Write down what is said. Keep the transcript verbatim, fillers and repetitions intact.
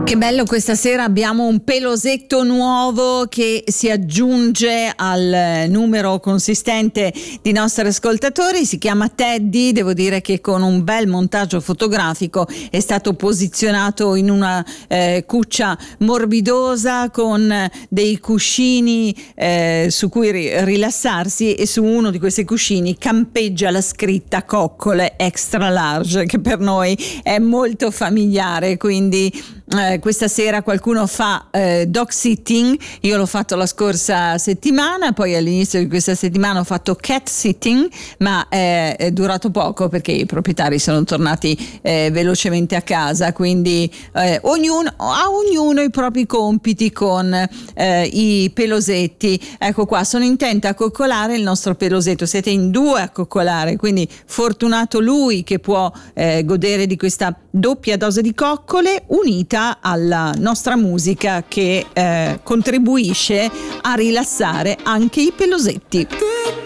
Che bello, questa sera abbiamo un pelosetto nuovo che si aggiunge al numero consistente di nostri ascoltatori. Si chiama Teddy, devo dire che con un bel montaggio fotografico è stato posizionato in una eh, cuccia morbidosa con dei cuscini eh, su cui ri- rilassarsi, e su uno di questi cuscini campeggia la scritta coccole extra large, che per noi è molto familiare. Quindi Eh, questa sera qualcuno fa eh, dog sitting, io l'ho fatto la scorsa settimana, poi all'inizio di questa settimana ho fatto cat sitting, ma eh, è durato poco perché i proprietari sono tornati eh, velocemente a casa, quindi eh, ognuno ha ognuno i propri compiti con eh, i pelosetti. Ecco qua, sono intenta a coccolare il nostro pelosetto, siete in due a coccolare, quindi fortunato lui che può eh, godere di questa doppia dose di coccole unita alla nostra musica che eh, contribuisce a rilassare anche i pelosetti.